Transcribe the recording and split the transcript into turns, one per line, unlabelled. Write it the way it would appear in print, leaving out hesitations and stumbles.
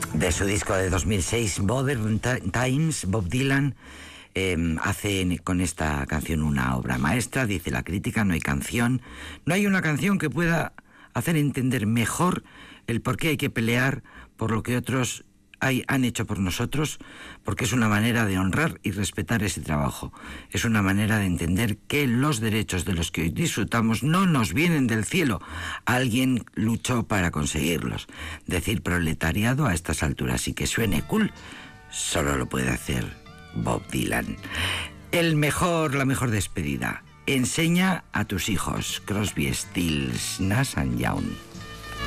De su disco de 2006, Modern Times, Bob Dylan hace con esta canción una obra maestra. Dice la crítica: no hay una canción que pueda hacer entender mejor el por qué hay que pelear por lo que otros han hecho por nosotros, porque es una manera de honrar y respetar ese trabajo. Es una manera de entender que los derechos de los que hoy disfrutamos no nos vienen del cielo. Alguien luchó para conseguirlos. Decir proletariado a estas alturas y que suene cool, solo lo puede hacer Bob Dylan. La mejor despedida. Enseña a tus hijos. Crosby, Stills, Nash & Young.